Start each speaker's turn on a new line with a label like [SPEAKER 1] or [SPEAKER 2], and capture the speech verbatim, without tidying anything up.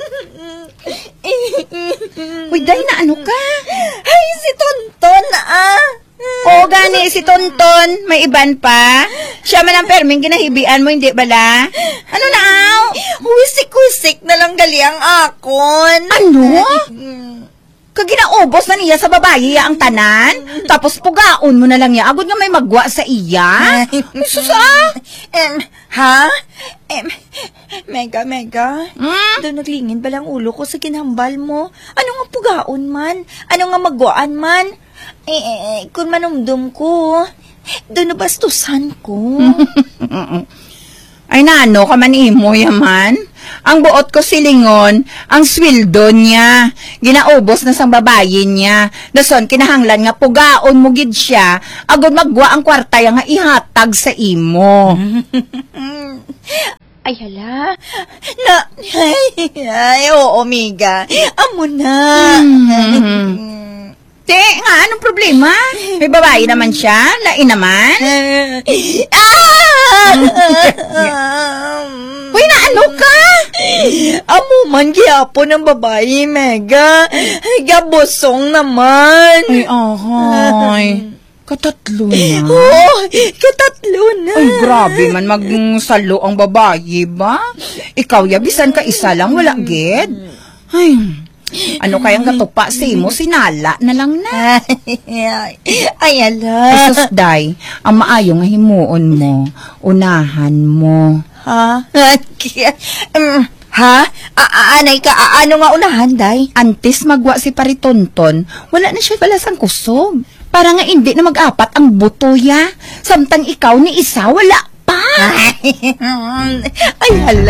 [SPEAKER 1] Uy, day na ano ka?
[SPEAKER 2] Ay, si Tonton ah.
[SPEAKER 1] Oo, gani, si Tonton. May iban pa. Siya man ang perming ginahibian mo, hindi bala? Ano na, aw?
[SPEAKER 2] Wisik-wisik na lang gali ang akon.
[SPEAKER 1] Ano? Kaginaubos na niya sa babae ang tanan? Tapos pugaon mo na lang niya. Agod nga may magwa sa iya? Susa?
[SPEAKER 2] Em, ha? Em, mega, mega.
[SPEAKER 1] Hmm?
[SPEAKER 2] Doon naglingin ba lang ulo ko sa kinambal mo? Ano nga pugaon man? Ano nga magwaan man? Eh, eh, eh kung manumdum ko, doon nabastusan ko.
[SPEAKER 1] Ay nano ka man imo yaman. Ang buot ko silingon, ang sweldo niya. Ginaubos na sang babae niya. Dason kinahanglan nga pugaon mo gid siya. Agod magwa ang kwarta nga ihatag sa imo.
[SPEAKER 2] Ay, hala. Na, ay, ay, oo, Miga. Amo na.
[SPEAKER 1] Hmm. Te, nga, anong problema? May babae naman siya? Lain naman?
[SPEAKER 2] Ah!
[SPEAKER 1] Uy, na ano ka?
[SPEAKER 2] Amo man giyapo ng babae, Mega. Gabosong naman.
[SPEAKER 1] Ay, ahay. Katatlo na.
[SPEAKER 2] Oh, katatlo na.
[SPEAKER 1] Ay, grabe man magsalo ang babae ba? Ikaw, yabisan ka isa lang, wala gid. Ay, ano kayang gatupa sa imo? Sinala na lang na.
[SPEAKER 2] Ay, ay, ala.
[SPEAKER 1] Ay, susday, ang maayo nga himuon mo, unahan mo.
[SPEAKER 2] Ha? um, ha? Aanay ka, ano nga unahan, day?
[SPEAKER 1] Antes magwa si Paritonton, wala na siya balasang kusog. Para nga hindi na mag-apat ang buto ya. Samtang ikaw ni isa, wala pa.
[SPEAKER 2] Ay, hala.